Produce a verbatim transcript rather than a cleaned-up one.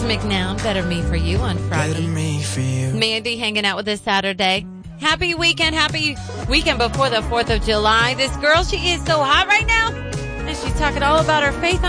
McNown, Better Me For You on Friday. Better me for you. Mandy hanging out with us Saturday. Happy weekend. Happy weekend before the fourth of July. This girl, she is so hot right now. And she's talking all about her faith